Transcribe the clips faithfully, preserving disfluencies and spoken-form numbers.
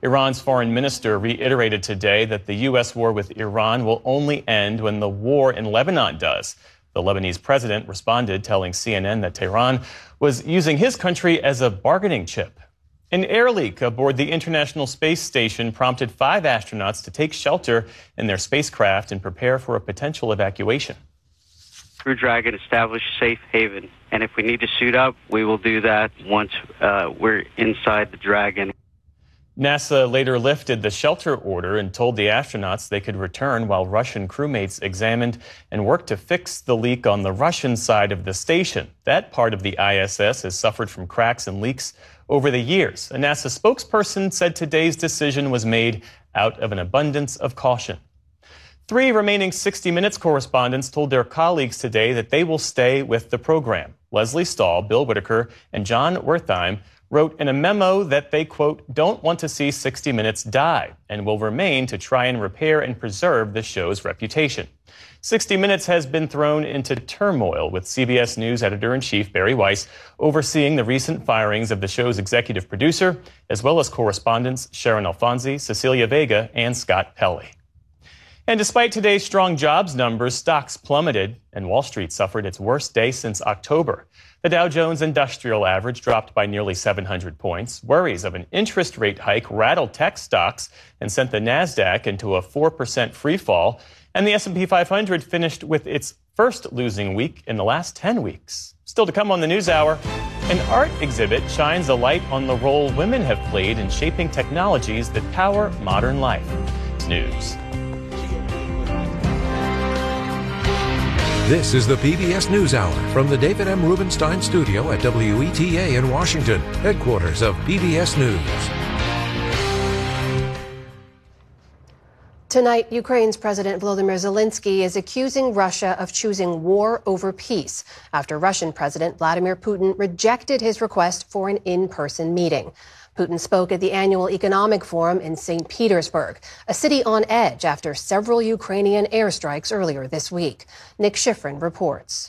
Iran's foreign minister reiterated today that the U S war with Iran will only end when the war in Lebanon does. The Lebanese president responded, telling C N N that Tehran was using his country as a bargaining chip. An air leak aboard the International Space Station prompted five astronauts to take shelter in their spacecraft and prepare for a potential evacuation. Crew Dragon established safe haven, and if we need to suit up, we will do that once uh, we're inside the Dragon. NASA later lifted the shelter order and told the astronauts they could return while Russian crewmates examined and worked to fix the leak on the Russian side of the station. That part of the I S S has suffered from cracks and leaks over the years. A NASA spokesperson said today's decision was made out of an abundance of caution. Three remaining sixty minutes correspondents told their colleagues today that they will stay with the program. Leslie Stahl, Bill Whitaker, and John Wertheim wrote in a memo that they, quote, don't want to see sixty minutes die and will remain to try and repair and preserve the show's reputation. sixty minutes has been thrown into turmoil, with C B S News editor-in-chief Barry Weiss overseeing the recent firings of the show's executive producer, as well as correspondents Sharon Alfonsi, Cecilia Vega, and Scott Pelley. And despite today's strong jobs numbers, stocks plummeted and Wall Street suffered its worst day since October. The Dow Jones Industrial Average dropped by nearly seven hundred points. Worries of an interest rate hike rattled tech stocks and sent the Nasdaq into a four percent free fall. And the S and P five hundred finished with its first losing week in the last ten weeks. Still to come on the News Hour, an art exhibit shines a light on the role women have played in shaping technologies that power modern life. It's news. This is the P B S NewsHour from the David M. Rubenstein studio at W E T A in Washington, headquarters of P B S News. Tonight, Ukraine's President Volodymyr Zelensky is accusing Russia of choosing war over peace after Russian President Vladimir Putin rejected his request for an in-person meeting. Putin spoke at the annual economic forum in Saint Petersburg, a city on edge after several Ukrainian airstrikes earlier this week. Nick Schifrin reports.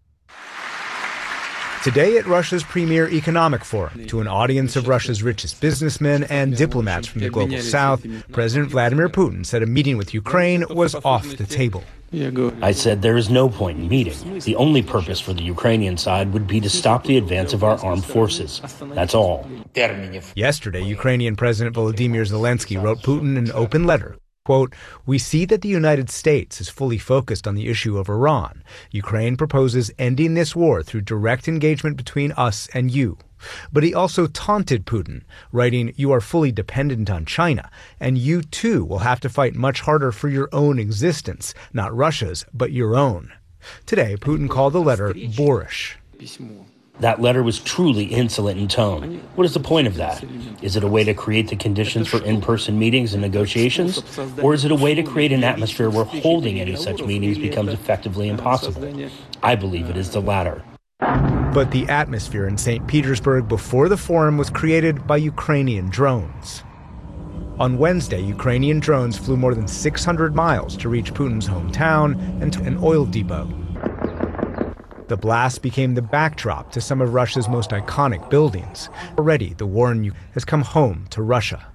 Today at Russia's premier economic forum, to an audience of Russia's richest businessmen and diplomats from the global south, President Vladimir Putin said a meeting with Ukraine was off the table. I said there is no point in meeting. The only purpose for the Ukrainian side would be to stop the advance of our armed forces. That's all. Yesterday, Ukrainian President Volodymyr Zelensky wrote Putin an open letter. Quote, we see that the United States is fully focused on the issue of Iran. Ukraine proposes ending this war through direct engagement between us and you. But he also taunted Putin, writing, you are fully dependent on China, and you too will have to fight much harder for your own existence, not Russia's, but your own. Today, Putin called the letter boorish. That letter was truly insolent in tone. What is the point of that? Is it a way to create the conditions for in-person meetings and negotiations? Or is it a way to create an atmosphere where holding any such meetings becomes effectively impossible? I believe it is the latter. But the atmosphere in Saint Petersburg before the forum was created by Ukrainian drones. On Wednesday, Ukrainian drones flew more than six hundred miles to reach Putin's hometown and to an oil depot. The blast became the backdrop to some of Russia's most iconic buildings. Already, the war in Ukraine has come home to Russia.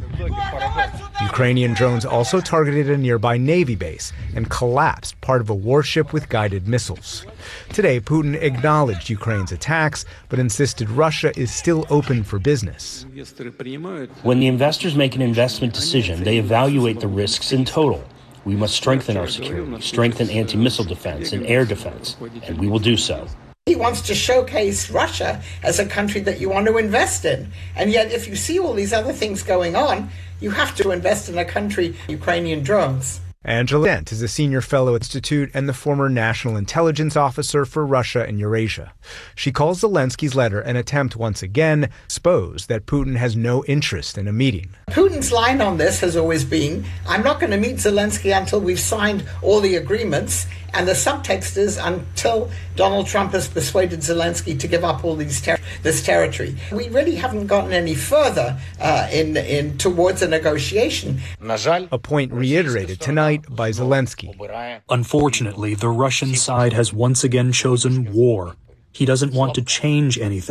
Ukrainian drones also targeted a nearby Navy base and collapsed part of a warship with guided missiles. Today, Putin acknowledged Ukraine's attacks, but insisted Russia is still open for business. When the investors make an investment decision, they evaluate the risks in total. We must strengthen our security, strengthen anti-missile defense and air defense, and we will do so. He wants to showcase Russia as a country that you want to invest in. And yet, if you see all these other things going on, you have to invest in a country, Ukrainian drones. Angela Dent is a senior fellow at the Institute and the former national intelligence officer for Russia and Eurasia. She calls Zelensky's letter an attempt once again to expose that Putin has no interest in a meeting. Putin's line on this has always been, I'm not going to meet Zelensky until we've signed all the agreements. And the subtext is until Donald Trump has persuaded Zelensky to give up all these ter- this territory. We really haven't gotten any further uh, in, in towards a negotiation. A point reiterated tonight by Zelensky. Unfortunately, the Russian side has once again chosen war. He doesn't want to change anything.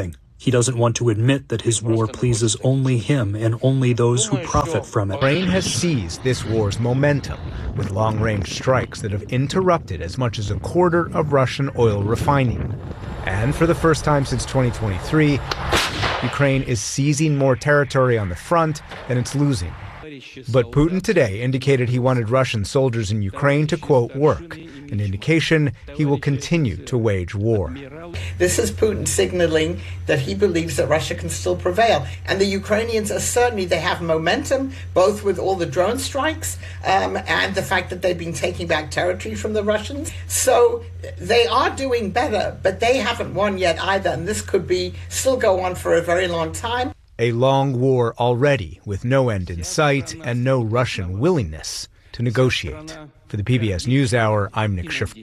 He doesn't want to admit that his war pleases only him and only those who profit from it. Ukraine has seized this war's momentum with long-range strikes that have interrupted as much as a quarter of Russian oil refining. And for the first time since twenty twenty-three, Ukraine is seizing more territory on the front than it's losing. But Putin today indicated he wanted Russian soldiers in Ukraine to, quote, work, an indication he will continue to wage war. This is Putin signaling that he believes that Russia can still prevail. And the Ukrainians are certainly, they have momentum, both with all the drone strikes um, and the fact that they've been taking back territory from the Russians. So they are doing better, but they haven't won yet either. And this could be still go on for a very long time. A long war already, with no end in sight and no Russian willingness to negotiate. For the P B S NewsHour, I'm Nick Schiffer.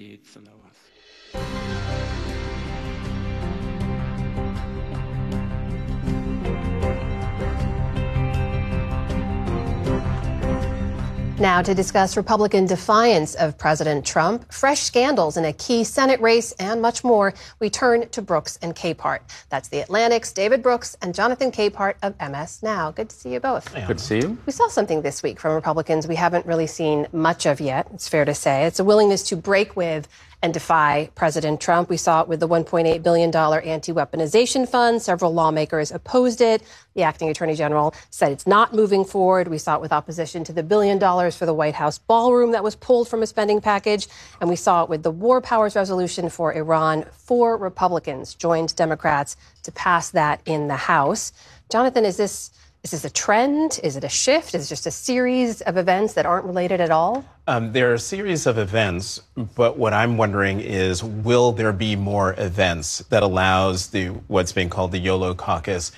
Now to discuss Republican defiance of President Trump, fresh scandals in a key Senate race, and much more, we turn to Brooks and Capehart. That's the Atlantic's David Brooks and Jonathan Capehart of M S Now. Good to see you both. Good to see you. We saw something this week from Republicans we haven't really seen much of yet, it's fair to say. It's a willingness to break with and defy President Trump. We saw it with the one point eight billion dollars anti-weaponization fund. Several lawmakers opposed it. The acting attorney general said it's not moving forward. We saw it with opposition to the billion dollars for the White House ballroom that was pulled from a spending package. And we saw it with the war powers resolution for Iran. Four Republicans joined Democrats to pass that in the House. Jonathan, is this Is this a trend? Is it a shift? Is it just a series of events that aren't related at all? Um, there are a series of events, but what I'm wondering is, will there be more events that allows the what's being called the YOLO caucus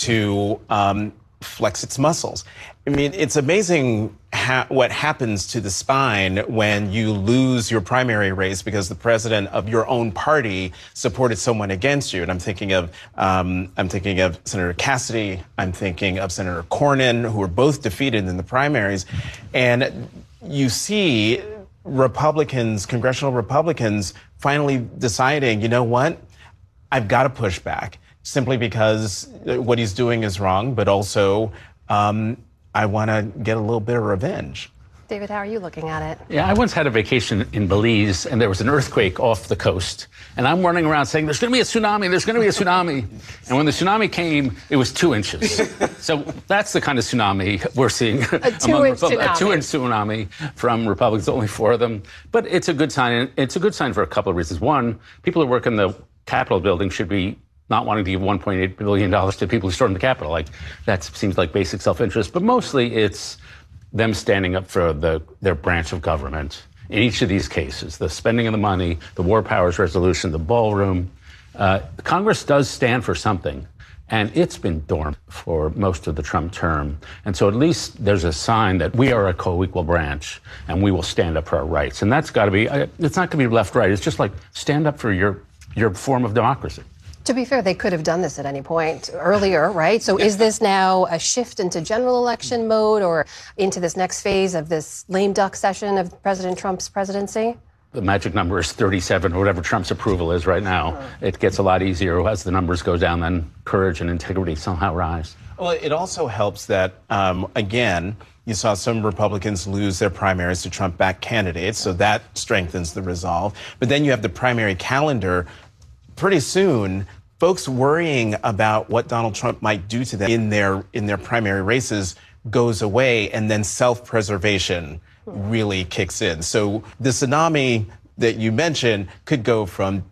to um, flex its muscles? I mean, it's amazing ha- what happens to the spine when you lose your primary race because the president of your own party supported someone against you. And I'm thinking of um, I'm thinking of Senator Cassidy. I'm thinking of Senator Cornyn, who were both defeated in the primaries. And you see Republicans, congressional Republicans, finally deciding, you know what, I've got to push back simply because what he's doing is wrong, but also um, I want to get a little bit of revenge. David, how are you looking at it? Yeah, I once had a vacation in Belize, and there was an earthquake off the coast. And I'm running around saying, there's going to be a tsunami, there's going to be a tsunami. And when the tsunami came, it was two inches. So that's the kind of tsunami we're seeing. A two-inch tsunami. A two-inch tsunami from Republicans, only four of them. But it's a good sign. It's a good sign for a couple of reasons. One, people who work in the Capitol building should be not wanting to give one point eight billion dollars to people who stormed the Capitol. Like, that seems like basic self-interest. But mostly it's them standing up for the, their branch of government. In each of these cases, the spending of the money, the war powers resolution, the ballroom, uh, Congress does stand for something. And it's been dormant for most of the Trump term. And so at least there's a sign that we are a co-equal branch and we will stand up for our rights. And that's got to be, it's not going to be left-right. It's just like stand up for your, your form of democracy. To be fair, they could have done this at any point earlier, right? So is this now a shift into general election mode or into this next phase of this lame duck session of President Trump's presidency? The magic number is thirty-seven, or whatever Trump's approval is right now. It gets a lot easier as the numbers go down, then courage and integrity somehow rise. Well, it also helps that, um, again, you saw some Republicans lose their primaries to Trump-backed candidates, so that strengthens the resolve. But then you have the primary calendar. Pretty soon, folks worrying about what Donald Trump might do to them in their in their primary races goes away, and then self-preservation really kicks in. So the tsunami that you mentioned could go from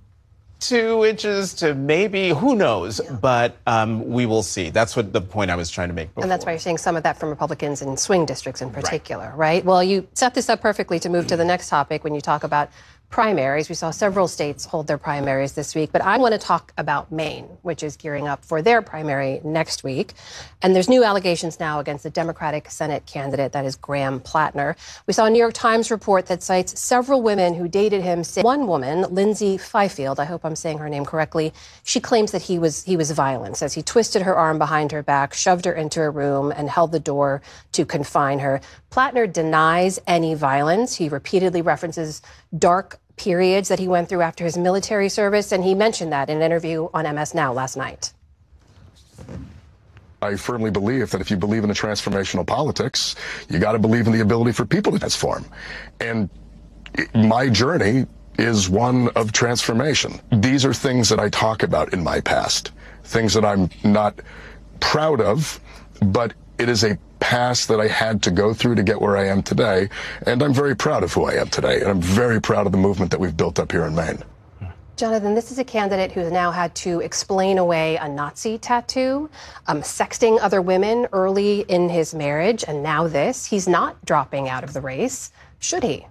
two inches to maybe, who knows, yeah. but um, we will see. That's what the point I was trying to make before. And that's why you're seeing some of that from Republicans in swing districts in particular, right? right? Well, you set this up perfectly to move to the next topic when you talk about primaries. We saw several states hold their primaries this week, but I want to talk about Maine, which is gearing up for their primary next week. And there's new allegations now against the Democratic Senate candidate, that is Graham Plattner. We saw a New York Times report that cites several women who dated him. One woman, Lindsay Fifield, I hope I'm saying her name correctly, she claims that he was he was violent, says he twisted her arm behind her back, shoved her into a room, and held the door to confine her. Plattner denies any violence. He repeatedly references dark periods that he went through after his military service, and he mentioned that in an interview on M S Now last night. I firmly believe that if you believe in a transformational politics, you got to believe in the ability for people to transform. And my journey is one of transformation. These are things that I talk about in my past, things that I'm not proud of, but it is a past that I had to go through to get where I am today. And I'm very proud of who I am today. And I'm very proud of the movement that we've built up here in Maine. Jonathan, this is a candidate who's now had to explain away a Nazi tattoo, um, sexting other women early in his marriage, and now this. He's not dropping out of the race. Should he?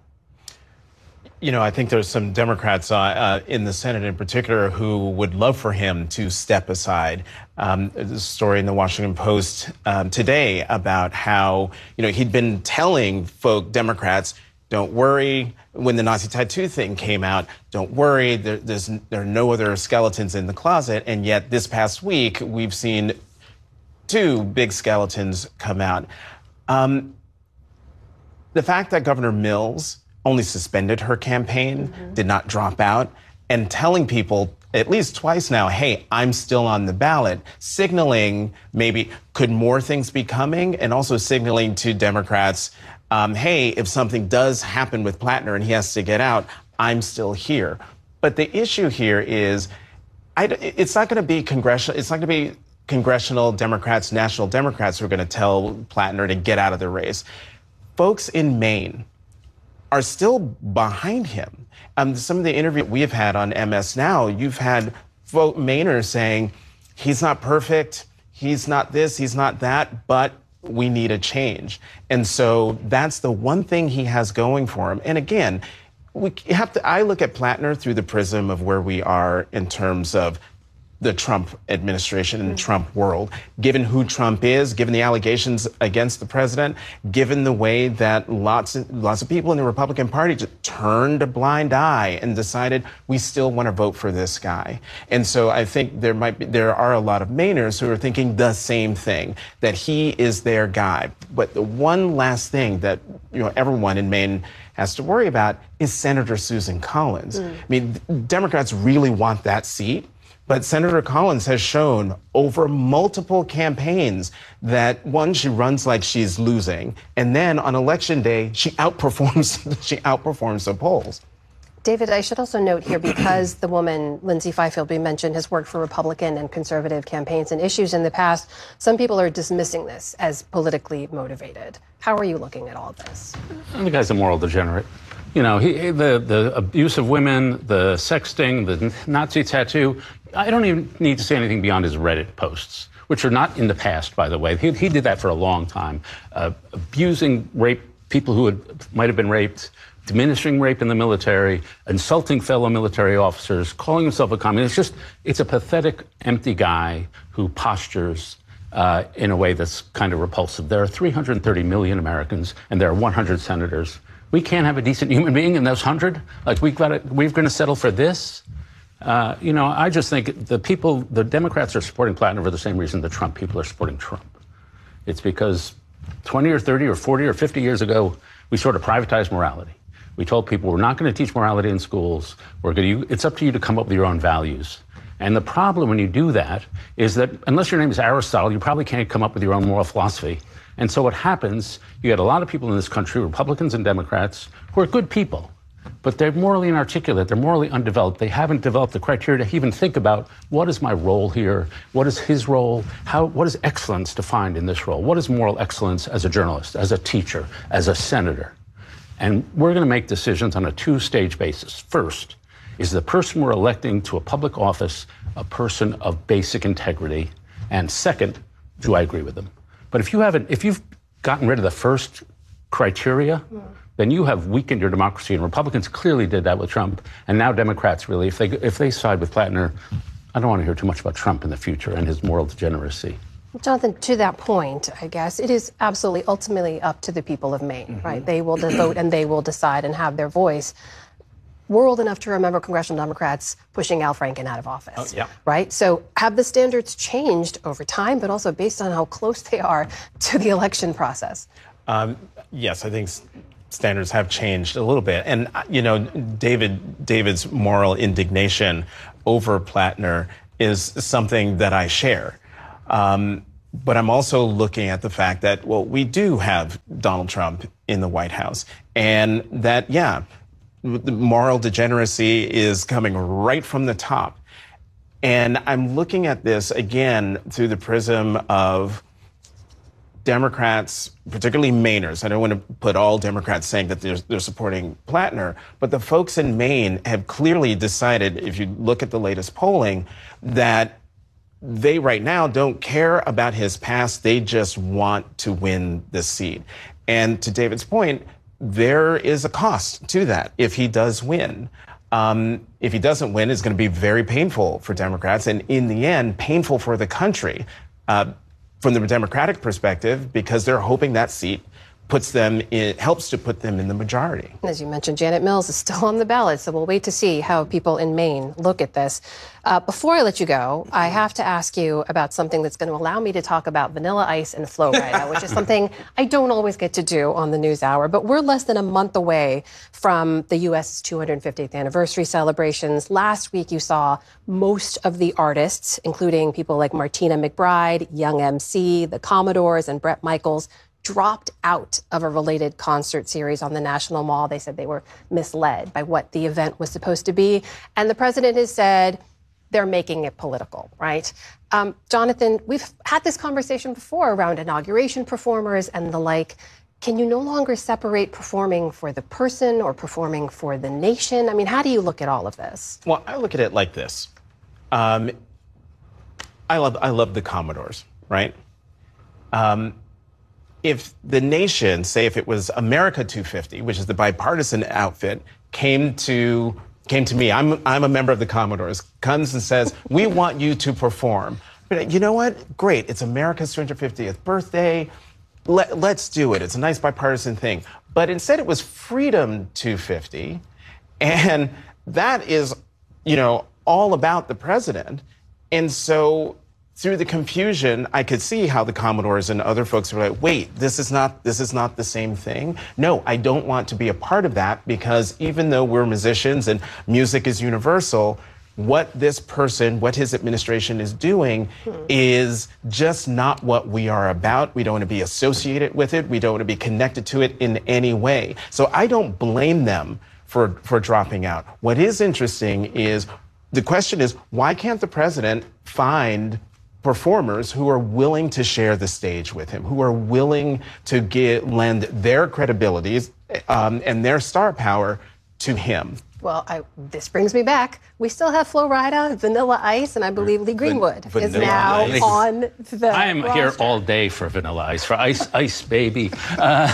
You know, I think there's some Democrats uh, uh, in the Senate in particular who would love for him to step aside. Um, there's a story in the Washington Post um, today about how, you know, he'd been telling folk, Democrats, don't worry, when the Nazi tattoo thing came out, don't worry, there, there's, there are no other skeletons in the closet. And yet this past week, we've seen two big skeletons come out. Um, the fact that Governor Mills only suspended her campaign, mm-hmm. did not drop out, and telling people at least twice now, hey, I'm still on the ballot, signaling maybe could more things be coming, and also signaling to Democrats, um, hey, if something does happen with Plattner and he has to get out, I'm still here. But the issue here is, I, it's not going to be congressional, it's not going to be congressional Democrats, national Democrats who are going to tell Plattner to get out of the race. Folks in Maine are still behind him. Um, some of the interviews we have had on M S Now, you've had folk Mainers saying, he's not perfect, he's not this, he's not that, but we need a change. And so that's the one thing he has going for him. And again, we have to, I look at Plattner through the prism of where we are in terms of the Trump administration and the Trump world, given who Trump is, given the allegations against the president, given the way that lots of, lots of people in the Republican Party just turned a blind eye and decided we still want to vote for this guy. And so I think there might be, there are a lot of Mainers who are thinking the same thing, that he is their guy. But the one last thing that, you know, everyone in Maine has to worry about is Senator Susan Collins. Mm. I mean, Democrats really want that seat. But Senator Collins has shown over multiple campaigns that, one, she runs like she's losing, and then on election day, she outperforms she outperforms the polls. David, I should also note here, because the woman, Lindsay Fifield, we mentioned, has worked for Republican and conservative campaigns and issues in the past, some people are dismissing this as politically motivated. How are you looking at all this? The guy's a moral degenerate. You know, he, the, the abuse of women, the sexting, the Nazi tattoo. I don't even need to say anything beyond his Reddit posts, which are not in the past, by the way. He, he did that for a long time, uh, abusing rape, people who had, might have been raped, diminishing rape in the military, insulting fellow military officers, calling himself a communist. It's just, it's a pathetic, empty guy who postures uh, in a way that's kind of repulsive. There are three hundred thirty million Americans, and there are one hundred senators. We can't have a decent human being in those hundred. Like we've got to, we're going to settle for this. Uh, you know, I just think the people, the Democrats are supporting Plattner for the same reason the Trump people are supporting Trump. It's because twenty or thirty or forty or fifty years ago, we sort of privatized morality. We told people we're not going to teach morality in schools. We're going to, it's up to you to come up with your own values. And the problem when you do that is that unless your name is Aristotle, you probably can't come up with your own moral philosophy. And so what happens, you get a lot of people in this country, Republicans and Democrats, who are good people, but they're morally inarticulate, they're morally undeveloped. They haven't developed the criteria to even think about what is my role here? What is his role? How, what is excellence defined in this role? What is moral excellence as a journalist, as a teacher, as a senator? And we're going to make decisions on a two-stage basis. First, is the person we're electing to a public office a person of basic integrity? And second, do I agree with them? But if you haven't, if you've gotten rid of the first criteria, yeah. then you have weakened your democracy. And Republicans clearly did that with Trump. And now Democrats really, if they if they side with Plattner, I don't want to hear too much about Trump in the future and his moral degeneracy. Jonathan, to that point, I guess, it is absolutely ultimately up to the people of Maine, mm-hmm. right? They will vote and they will decide and have their voice. We're old enough to remember congressional Democrats pushing Al Franken out of office, oh, yeah. right? So have the standards changed over time, but also based on how close they are to the election process? Um, yes, I think standards have changed a little bit. And, you know, David David's moral indignation over Plattner is something that I share. Um, but I'm also looking at the fact that, well, we do have Donald Trump in the White House, and that, yeah, the moral degeneracy is coming right from the top. And I'm looking at this, again, through the prism of Democrats, particularly Mainers. I don't want to put all Democrats saying that they're, they're supporting Plattner, but the folks in Maine have clearly decided, if you look at the latest polling, that they right now don't care about his past. They just want to win this seat. And to David's point, there is a cost to that if he does win. Um, if he doesn't win, it's going to be very painful for Democrats, and in the end, painful for the country uh, from the Democratic perspective, because they're hoping that seat puts them in, helps to put them in the majority. As you mentioned, Janet Mills is still on the ballot, so we'll wait to see how people in Maine look at this. Uh, before I let you go, I have to ask you about something that's going to allow me to talk about Vanilla Ice and Flo Rida, which is something I don't always get to do on the News Hour. But we're less than a month away from the U S two hundred fiftieth anniversary celebrations. Last week, you saw most of the artists, including people like Martina McBride, Young M C, the Commodores, and Bret Michaels, dropped out of a related concert series on the National Mall. They said they were misled by what the event was supposed to be. And the president has said they're making it political, right? Um, Jonathan, we've had this conversation before around inauguration performers and the like. Can you no longer separate performing for the person or performing for the nation? I mean, how do you look at all of this? Well, I look at it like this. Um, I love, I love the Commodores, right? Um, If the nation, say if it was America two fifty, which is the bipartisan outfit, came to came to me, I'm I'm a member of the Commodores, comes and says, we want you to perform. But you know what? Great, it's America's two hundred fiftieth birthday. Let, let's do it. It's a nice bipartisan thing. But instead it was Freedom two fifty. And that is, you know, all about the president. And so through the confusion, I could see how the Commodores and other folks were like, wait, this is not this is not the same thing. No, I don't want to be a part of that, because even though we're musicians and music is universal, what this person, what his administration is doing is just not what we are about. We don't want to be associated with it. We don't want to be connected to it in any way. So I don't blame them for, for dropping out. What is interesting is the question is, why can't the president find performers who are willing to share the stage with him, who are willing to get, lend their credibility um, and their star power to him? Well, I, this brings me back. We still have Flo Rida, Vanilla Ice, and I believe Lee Greenwood Van- is now Ice. on the I am roster. here all day for Vanilla Ice, for Ice, Ice Baby. Uh,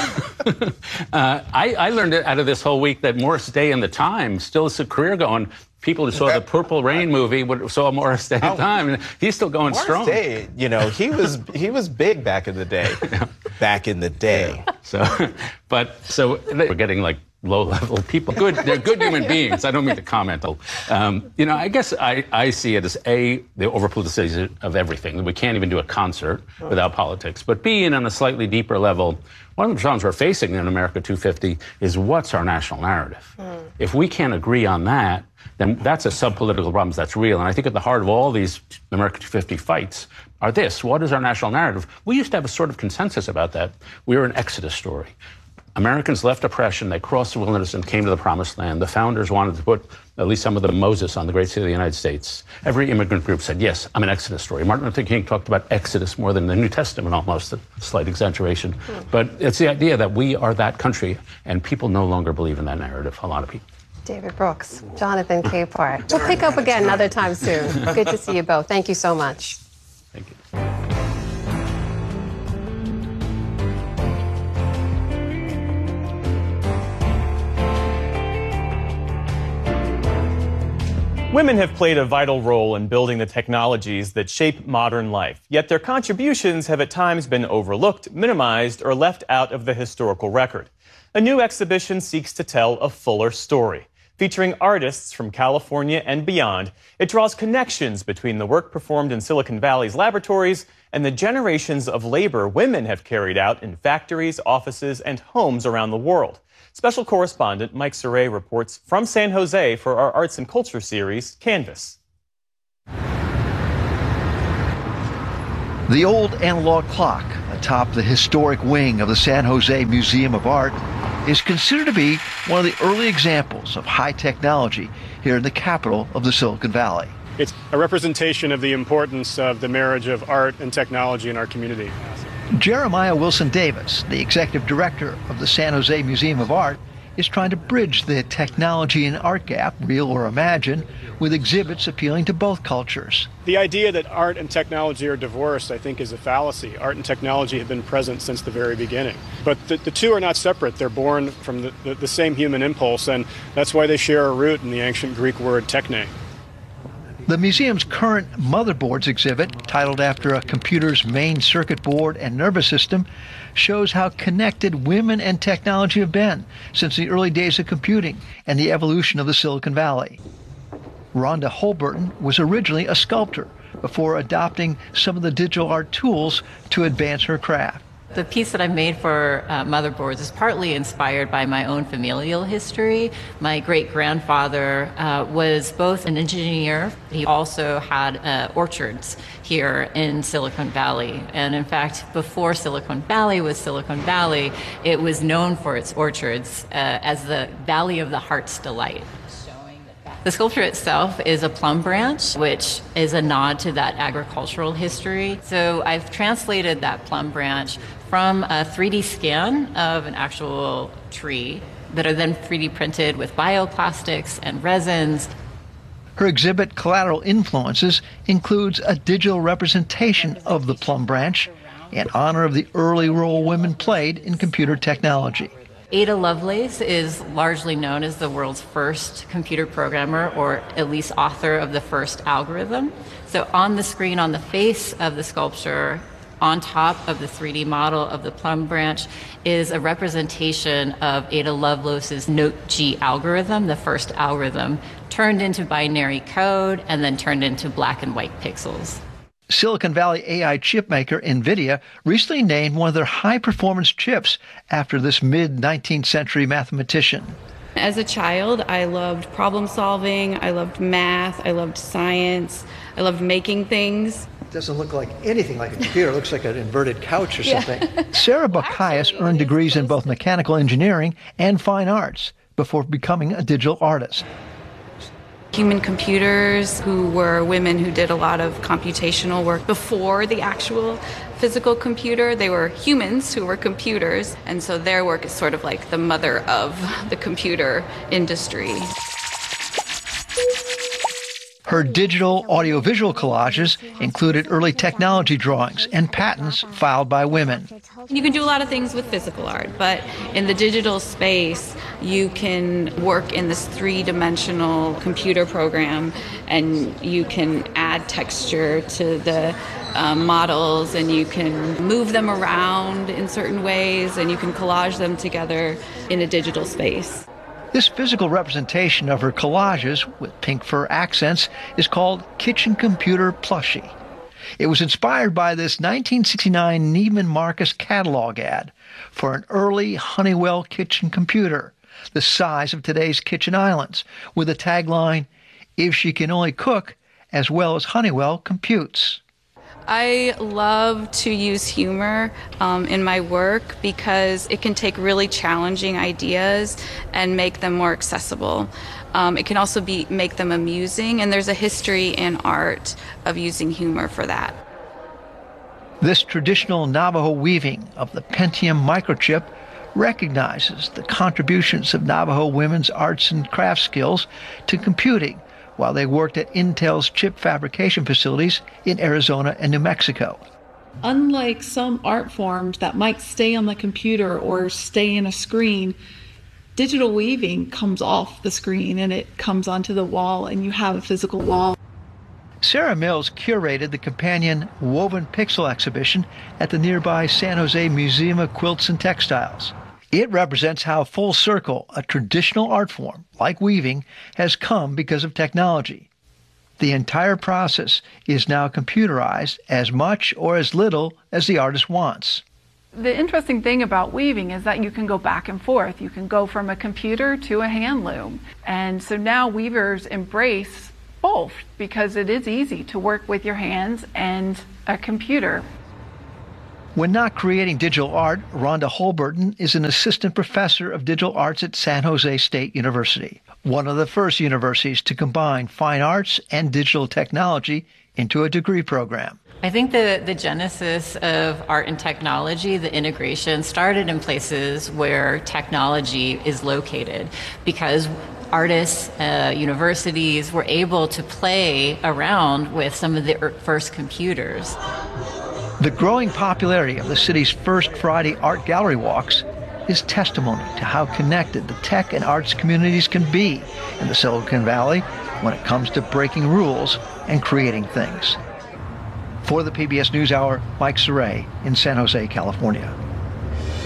uh, I, I learned out of this whole week that Morris Day in the Times still has a career going. People who saw the Purple Rain movie would, saw Morris Day in the Time, and he's still going Morris strong. Day, you know, he was he was big back in the day. Back in the day. So, but so we're getting like low-level people. Good, they're good human beings. I don't mean to comment. Um, you know, I guess I, I see it as A, the over-politicization of everything. We can't even do a concert without politics. But B, and on a slightly deeper level, one of the problems we're facing in America two fifty is what's our national narrative? Mm. If we can't agree on that, then that's a sub-political problem that's real. And I think at the heart of all these America two fifty fights are this: what is our national narrative? We used to have a sort of consensus about that. We were an Exodus story. Americans left oppression, they crossed the wilderness and came to the promised land. The founders wanted to put at least some of the Moses on the great city of the United States. Every immigrant group said, yes, I'm an Exodus story. Martin Luther King talked about Exodus more than the New Testament, almost, a slight exaggeration. Mm. But it's the idea that we are that country, and people no longer believe in that narrative, a lot of people. David Brooks, Jonathan Capehart. We'll pick up again another time soon. Good to see you both. Thank you so much. Thank you. Women have played a vital role in building the technologies that shape modern life, yet their contributions have at times been overlooked, minimized, or left out of the historical record. A new exhibition seeks to tell a fuller story. Featuring artists from California and beyond, it draws connections between the work performed in Silicon Valley's laboratories and the generations of labor women have carried out in factories, offices, and homes around the world. Special correspondent Mike Saray reports from San Jose for our Arts and Culture series, Canvas. The old analog clock atop the historic wing of the San Jose Museum of Art is considered to be one of the early examples of high technology here in the capital of the Silicon Valley. It's a representation of the importance of the marriage of art and technology in our community. Jeremiah Wilson Davis, the executive director of the San Jose Museum of Art, is trying to bridge the technology and art gap, real or imagined, with exhibits appealing to both cultures. The idea that art and technology are divorced, I think, is a fallacy. Art and technology have been present since the very beginning. But the, the two are not separate. They're born from the, the, the same human impulse, and that's why they share a root in the ancient Greek word techne. The museum's current Motherboards exhibit, titled after a computer's main circuit board and nervous system, shows how connected women and technology have been since the early days of computing and the evolution of the Silicon Valley. Rhonda Holburton was originally a sculptor before adopting some of the digital art tools to advance her craft. The piece that I made for uh, Motherboards is partly inspired by my own familial history. My great-grandfather uh, was both an engineer. He also had uh, orchards here in Silicon Valley. And in fact, before Silicon Valley was Silicon Valley, it was known for its orchards uh, as the Valley of the Heart's Delight. The sculpture itself is a plum branch, which is a nod to that agricultural history. So I've translated that plum branch from a three D scan of an actual tree that are then three D printed with bioplastics and resins. Her exhibit, Collateral Influences, includes a digital representation of the plum branch in honor of the early role women played in computer technology. Ada Lovelace is largely known as the world's first computer programmer, or at least author of the first algorithm. So on the screen, on the face of the sculpture, on top of the three D model of the plum branch, is a representation of Ada Lovelace's Note G algorithm, the first algorithm, turned into binary code and then turned into black and white pixels. Silicon Valley A I chipmaker NVIDIA recently named one of their high-performance chips after this mid-nineteenth century mathematician. As a child, I loved problem solving, I loved math, I loved science, I loved making things. It doesn't look like anything like a computer. It looks like an inverted couch or Yeah. something. Sarah Bacchius earned degrees in both mechanical engineering and fine arts before becoming a digital artist. Human computers, who were women who did a lot of computational work before the actual physical computer. They were humans who were computers, and so their work is sort of like the mother of the computer industry. Her digital audiovisual collages included early technology drawings and patents filed by women. You can do a lot of things with physical art, but in the digital space, you can work in this three-dimensional computer program, and you can add texture to the um, models, and you can move them around in certain ways, and you can collage them together in a digital space. This physical representation of her collages with pink fur accents is called Kitchen Computer Plushie. It was inspired by this nineteen sixty-nine Neiman Marcus catalog ad for an early Honeywell kitchen computer, the size of today's kitchen islands, with the tagline, "If she can only cook as well as Honeywell computes." I love to use humor um, in my work because it can take really challenging ideas and make them more accessible. Um, it can also be make them amusing, and there's a history in art of using humor for that. This traditional Navajo weaving of the Pentium microchip recognizes the contributions of Navajo women's arts and craft skills to computing while they worked at Intel's chip fabrication facilities in Arizona and New Mexico. Unlike some art forms that might stay on the computer or stay in a screen, digital weaving comes off the screen and it comes onto the wall, and you have a physical wall. Sarah Mills curated the companion Woven Pixel exhibition at the nearby San Jose Museum of Quilts and Textiles. It represents how full circle a traditional art form, like weaving, has come because of technology. The entire process is now computerized as much or as little as the artist wants. The interesting thing about weaving is that you can go back and forth. You can go from a computer to a hand loom. And so now weavers embrace both because it is easy to work with your hands and a computer. When not creating digital art, Rhonda Holberton is an assistant professor of digital arts at San Jose State University, one of the first universities to combine fine arts and digital technology into a degree program. I think the, the genesis of art and technology, the integration, started in places where technology is located, because artists, uh, universities were able to play around with some of the first computers. The growing popularity of the city's first Friday art gallery walks is testimony to how connected the tech and arts communities can be in the Silicon Valley when it comes to breaking rules and creating things. For the P B S NewsHour, Mike Saray in San Jose, California.